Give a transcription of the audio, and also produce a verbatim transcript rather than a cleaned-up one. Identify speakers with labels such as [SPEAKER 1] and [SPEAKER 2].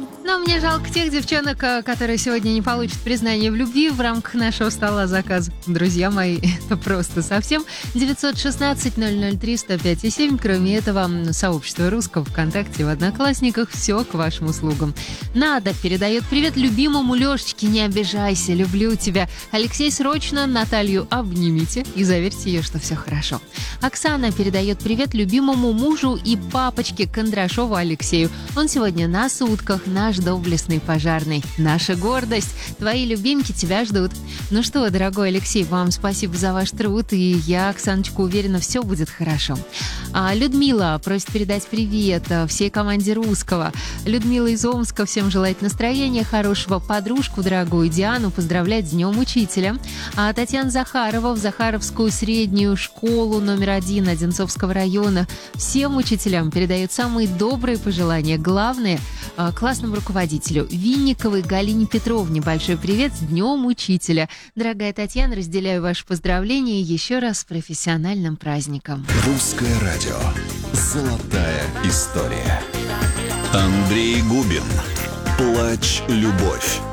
[SPEAKER 1] Но мне жалко тех девчонок, которые сегодня не получат признание в любви в рамках нашего стола заказа. Друзья мои, это просто совсем. девятьсот шестнадцать ноль ноль три сто пять семь. Кроме этого, сообщество русского ВКонтакте в Одноклассниках. Все к вашим услугам. Надо передает привет любимому Лешечке. Не обижайся, люблю тебя. Алексей, срочно Наталью обнимите и заверьте ее, что все хорошо. Оксана передает привет любимому мужу и папочке Кондрашову Алексею. Он сегодня на сутках, наш доблестный пожарный. Наша гордость. Твои любимки тебя ждут. Ну что, дорогой Алексей, вам спасибо за ваш труд. И я, Оксаночка, уверена, все будет хорошо. А Людмила просит передать привет всей команде русского. Людмила из Омска всем желает настроения хорошего. Подружку дорогую Диану поздравлять с Днем Учителя. А Татьяна Захарова в Захаровскую среднюю школу номер один Одинцовского района. Всем учителям передает самые добрые пожелания. Главное, классному руководителю Винниковой Галине Петровне большой привет с Днем Учителя. Дорогая Татьяна, разделяю ваши поздравления и еще раз с профессиональным праздником.
[SPEAKER 2] Русское радио. Золотая история. Андрей Губин. Плачь, любовь.